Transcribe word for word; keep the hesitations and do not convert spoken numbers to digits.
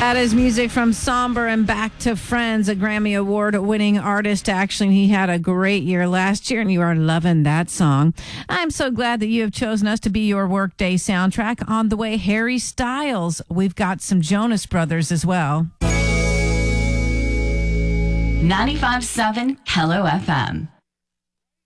That is music from Somber and Back to Friends, a Grammy Award-winning artist. Actually, he had a great year last year, and you are loving that song. I'm so glad that you have chosen us to be your workday soundtrack. On the way, Harry Styles. We've got some Jonas Brothers as well. ninety-five point seven Hello F M.